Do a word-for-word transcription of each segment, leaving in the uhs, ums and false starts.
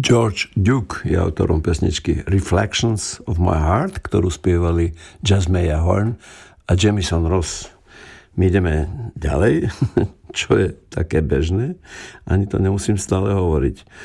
George Duke je autorom pesničky Reflections of My Heart, ktorú spievali Jasmine Horn a Jamison Ross. My ideme ďalej, čo je také bežné, ani to nemusím stále hovoriť. E,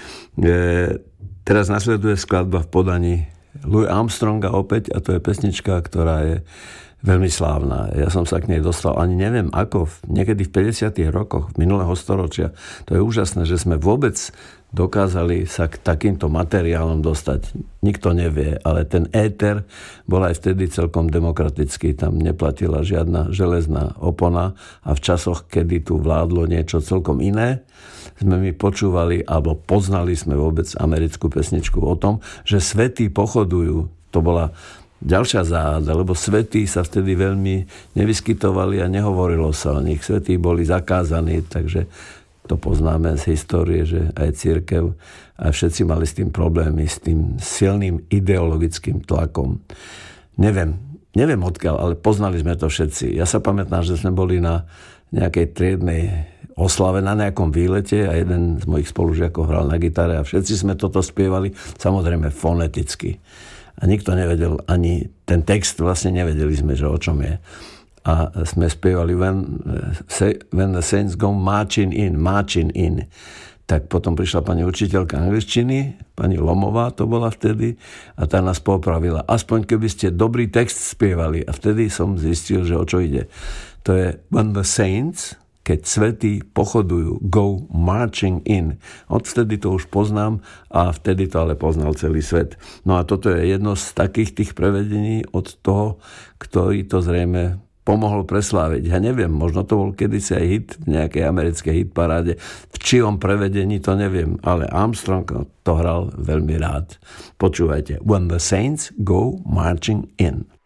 teraz nasleduje skladba v podaní Louis Armstronga opäť, a to je pesnička, ktorá je veľmi slávna. Ja som sa k nej dostal, ani neviem ako, niekedy v päťdesiatych rokoch minulého storočia. To je úžasné, že sme vôbec dokázali sa k takýmto materiálom dostať. Nikto nevie, ale ten éter bol aj vtedy celkom demokratický. Tam neplatila žiadna železná opona a v časoch, kedy tu vládlo niečo celkom iné, sme my počúvali, alebo poznali sme vôbec americkú pesničku o tom, že svätí pochodujú. To bola ďalšia záhada, lebo svätí sa vtedy veľmi nevyskytovali a nehovorilo sa o nich. Svätí boli zakázaní, takže to poznáme z histórie, že aj cirkev a všetci mali s tým problémy, s tým silným ideologickým tlakom. Neviem, neviem odkiaľ, ale poznali sme to všetci. Ja sa pamätám, že sme boli na nejakej triednej oslave, na nejakom výlete a jeden z mojich spolužiakov hral na gitare a všetci sme toto spievali, samozrejme foneticky. A nikto nevedel, ani ten text vlastne nevedeli sme, že o čom je. A sme spievali when, when the saints go marching in, marching in. Tak potom prišla pani učiteľka angličtiny, pani Lomová to bola vtedy, a tá nás popravila. Aspoň keby ste dobrý text spievali. A vtedy som zistil, že o čo ide. To je when the saints, keď svätí pochodujú, go marching in. Odvtedy to už poznám a vtedy to ale poznal celý svet. No a toto je jedno z takých tých prevedení od toho, ktorý to zrejme pomohol presláviť. Ja neviem, možno to bol kedysi aj hit v nejakej americkej hitparáde. V čijom prevedení to neviem, ale Armstrong to hral veľmi rád. Počúvajte. When the saints go marching in.